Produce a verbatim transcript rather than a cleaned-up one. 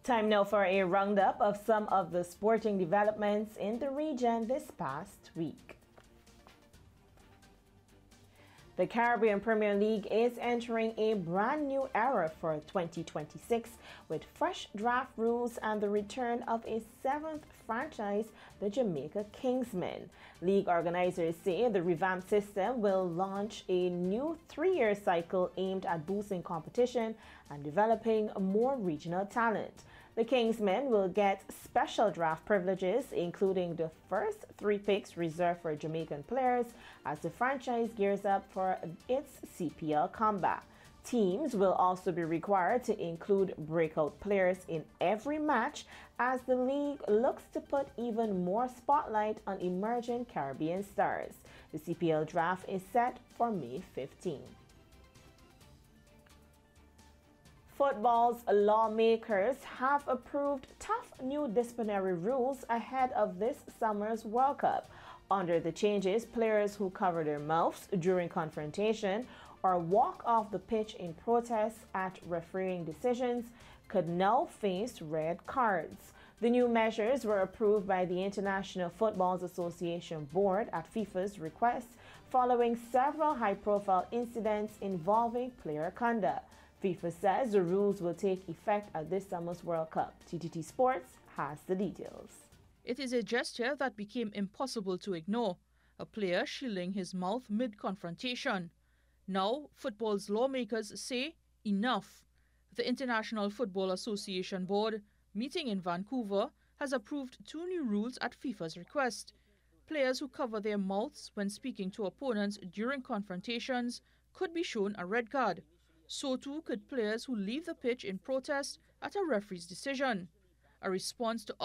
Time now for a roundup of some of the sporting developments in the region this past week. The Caribbean Premier League is entering a brand new era for twenty twenty-six with fresh draft rules and the return of a seventh franchise, the Jamaica Kingsmen. League organizers say the revamped system will launch a new three-year cycle aimed at boosting competition and developing more regional talent. The Kingsmen will get special draft privileges, including the first three picks reserved for Jamaican players as the franchise gears up for its C P L comeback. Teams will also be required to include breakout players in every match as the league looks to put even more spotlight on emerging Caribbean stars. The C P L draft is set for May fifteenth. Football's lawmakers have approved tough new disciplinary rules ahead of this summer's World Cup. Under the changes, players who cover their mouths during confrontation or walk off the pitch in protest at refereeing decisions could now face red cards. The new measures were approved by the International Football Association Board at FIFA's request, following several high-profile incidents involving player conduct. FIFA says the rules will take effect at this summer's World Cup. T T T Sports has the details. It is a gesture that became impossible to ignore, a player shielding his mouth mid-confrontation. Now, football's lawmakers say enough. The International Football Association Board, meeting in Vancouver, has approved two new rules at FIFA's request. Players who cover their mouths when speaking to opponents during confrontations could be shown a red card. So too could players who leave the pitch in protest at a referee's decision. A response to